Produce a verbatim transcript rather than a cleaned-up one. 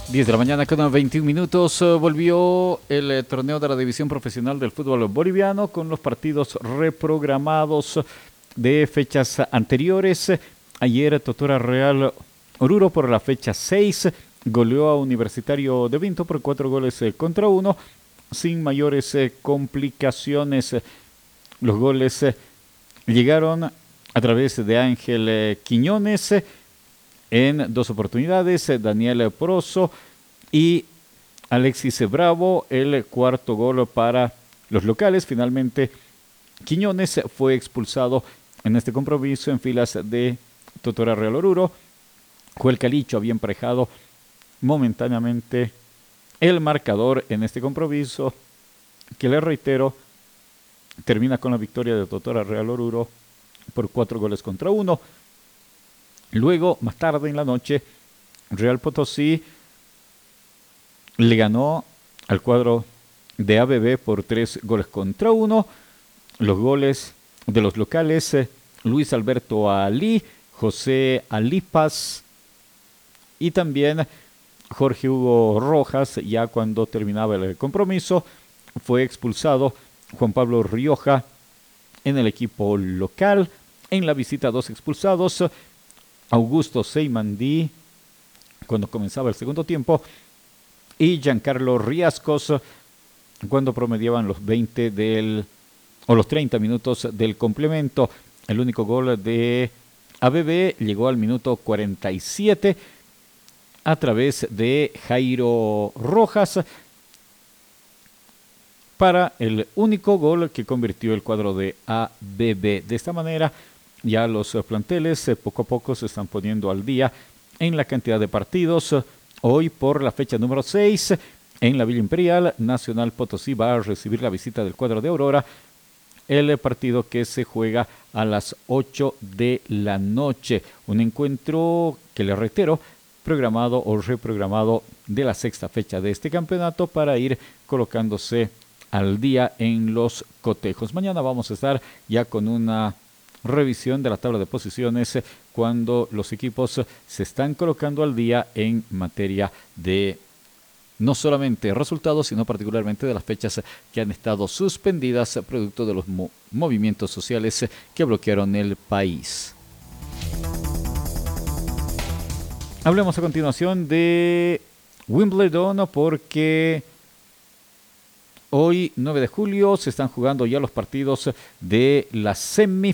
diez de la mañana con veintiún minutos. eh, Volvió el eh, torneo de la División Profesional del Fútbol Boliviano con los partidos reprogramados de fechas anteriores. Ayer Totora Real Oruro por la fecha seis goleó a Universitario de Vinto por cuatro goles eh, contra uno sin mayores eh, complicaciones. Los goles eh, llegaron a través de Ángel eh, Quiñones eh, en dos oportunidades, eh, Daniel Poroso y Alexis Bravo, el cuarto gol para los locales. Finalmente, Quiñones fue expulsado en este compromiso en filas de Totora Real Oruro. Joel Calicho había emparejado momentáneamente el marcador en este compromiso, que le reitero, termina con la victoria de Totora Real Oruro por cuatro goles contra uno. Luego, más tarde en la noche, Real Potosí le ganó al cuadro de A B B por tres goles contra uno. Los goles de los locales, eh, Luis Alberto Ali, José Alipas y también Jorge Hugo Rojas. Ya cuando terminaba el compromiso, fue expulsado Juan Pablo Rioja en el equipo local. En la visita, dos expulsados, Augusto Seymandí cuando comenzaba el segundo tiempo y Giancarlo Riascos cuando promediaban los veinte del o los treinta minutos del complemento. El único gol de A B B llegó al minuto cuarenta y siete a través de Jairo Rojas para el único gol que convirtió el cuadro de A B B. De esta manera, ya los eh, planteles eh, poco a poco se están poniendo al día en la cantidad de partidos. Hoy, por la fecha número seis, en la Villa Imperial, Nacional Potosí va a recibir la visita del cuadro de Aurora, el partido que se juega a las ocho de la noche. Un encuentro que, le reitero, programado o reprogramado de la sexta fecha de este campeonato para ir colocándose al día en los cotejos. Mañana vamos a estar ya con una revisión de la tabla de posiciones cuando los equipos se están colocando al día en materia de no solamente resultados, sino particularmente de las fechas que han estado suspendidas producto de los mo- movimientos sociales que bloquearon el país. Hablemos a continuación de Wimbledon porque hoy, nueve de julio, se están jugando ya los partidos de las semifinales